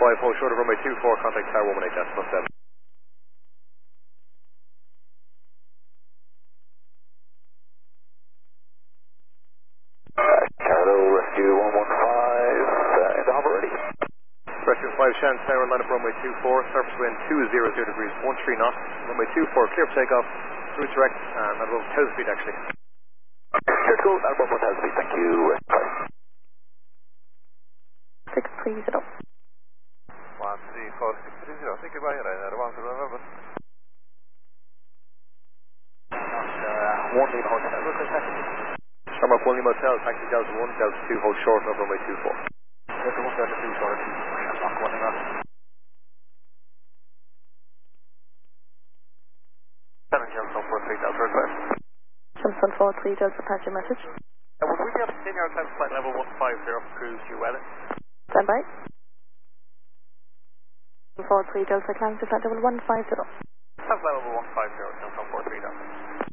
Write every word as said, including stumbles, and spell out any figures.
five, hold short of runway two four, contact tower one one eight decimal seven. Carlo, rescue one one five, uh, in the harbor ready. Rescue five, Shan Tower, line up runway two four, surface wind two zero zero degrees, one three knots, runway two four, clear for takeoff, route direct, and at above tail speed actually. Clear to go, at above one thousand feet, thank you. six three zero. one three four six three zero, thank you, bye, Ryanair one zero November. Uh, one lead hotel, Shamrock one Lima Hotel, taxi Delta one, Delta two, hold short of runway two four. Delta one, Delta two, short, Shamrock one Lima. seven Delta four three Delta request. Samsung four three Delta, pass your message. Uh, would we be able to continue our time flight level one five zero for cruise due weather? Stand by. four three Delta, climbing to flight level one five zero. Flight level one five zero, Delta four three Delta.